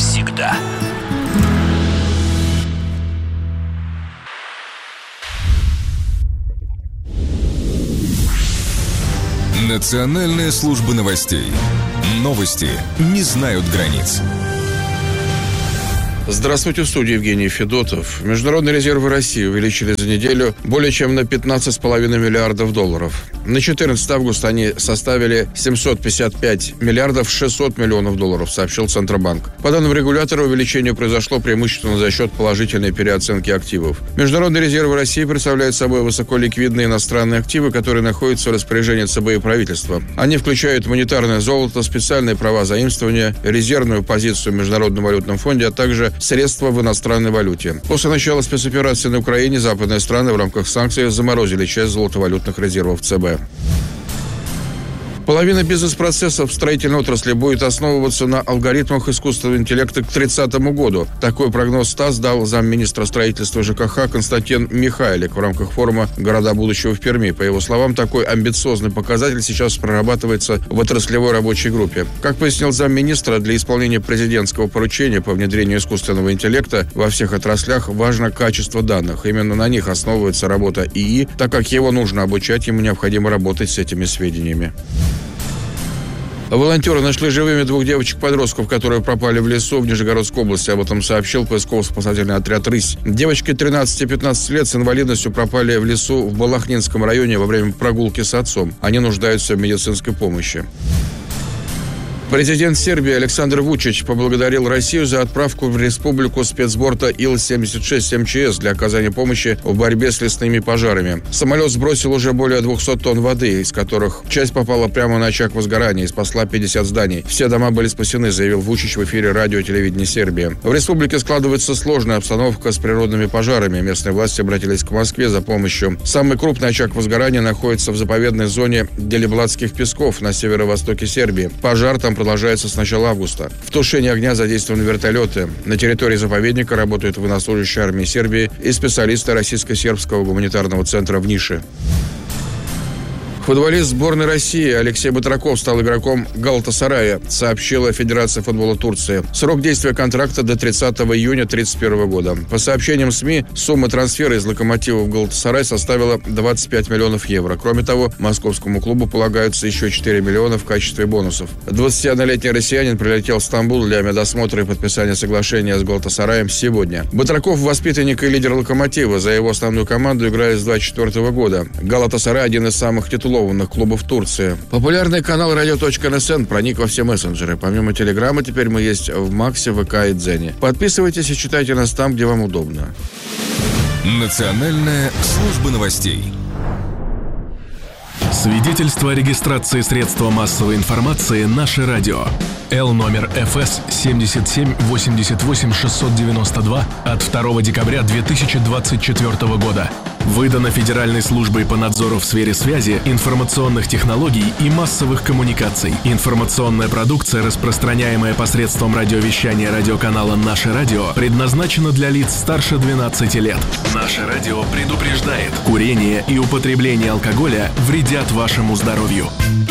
всегда. Национальная служба новостей. Новости не знают границ. Здравствуйте, в студии Евгений Федотов. Международные резервы России увеличили за неделю более чем на $15,5 миллиардов. На 14 августа они составили $755 миллиардов 600 миллионов, сообщил Центробанк. По данным регулятора, увеличение произошло преимущественно за счет положительной переоценки активов. Международные резервы России представляют собой высоколиквидные иностранные активы, которые находятся в распоряжении ЦБ и правительства. Они включают монетарное золото, специальные права заимствования, резервную позицию в Международном валютном фонде, а также средства в иностранной валюте. После начала спецоперации на Украине западные страны в рамках санкций заморозили часть золотовалютных резервов ЦБ. Половина бизнес-процессов в строительной отрасли будет основываться на алгоритмах искусственного интеллекта к 2030 году. Такой прогноз ТАСС дал замминистра строительства ЖКХ Константин Михайлик в рамках форума «Города будущего» в Перми. По его словам, такой амбициозный показатель сейчас прорабатывается в отраслевой рабочей группе. Как пояснил замминистра, для исполнения президентского поручения по внедрению искусственного интеллекта во всех отраслях важно качество данных. Именно на них основывается работа ИИ, так как его нужно обучать, ему необходимо работать с этими сведениями. Волонтеры нашли живыми 2 девочек-подростков, которые пропали в лесу в Нижегородской области. Об этом сообщил поисково-спасательный отряд «Рысь». Девочки 13 и 15 лет с инвалидностью пропали в лесу в Балахнинском районе во время прогулки с отцом. Они нуждаются в медицинской помощи. Президент Сербии Александр Вучич поблагодарил Россию за отправку в республику спецборта Ил-76 МЧС для оказания помощи в борьбе с лесными пожарами. Самолет сбросил уже более 200 тонн воды, из которых часть попала прямо на очаг возгорания и спасла 50 зданий. Все дома были спасены, заявил Вучич в эфире радио и телевидения Сербии. В республике складывается сложная обстановка с природными пожарами. Местные власти обратились к Москве за помощью. Самый крупный очаг возгорания находится в заповедной зоне Делибладских песков на северо-востоке Сербии. Пожар там продолжается с начала августа. В тушении огня задействованы вертолеты. На территории заповедника работают военнослужащие армии Сербии и специалисты Российско-сербского гуманитарного центра в Нише. Футболист сборной России Алексей Батраков стал игроком Галатасарая, сообщила Федерация футбола Турции. Срок действия контракта до 30 июня 2031 года. По сообщениям СМИ, сумма трансфера из «Локомотива» в Галатасарай составила 25 миллионов евро. Кроме того, московскому клубу полагаются еще 4 миллиона в качестве бонусов. 21-летний россиянин прилетел в Стамбул для медосмотра и подписания соглашения с Галатасараем сегодня. Батраков – воспитанник и лидер «Локомотива». За его основную команду играет с 2024 года. Галатасарай – один из самых титулованных клубов Турции. Популярный канал radio.nsn проник во все мессенджеры. Помимо Телеграма, теперь мы есть в Максе, ВК и Дзене. Подписывайтесь и читайте нас там, где вам удобно. Национальная служба новостей. Свидетельство о регистрации средства массовой информации «Наше радио». Л номер ФС 77 88 692 от 2 декабря 2024 года. Выдано Федеральной службой по надзору в сфере связи, информационных технологий и массовых коммуникаций. Информационная продукция, распространяемая посредством радиовещания радиоканала «Наше радио», предназначена для лиц старше 12 лет. «Наше радио» предупреждает: курение и употребление алкоголя вредят вашему здоровью.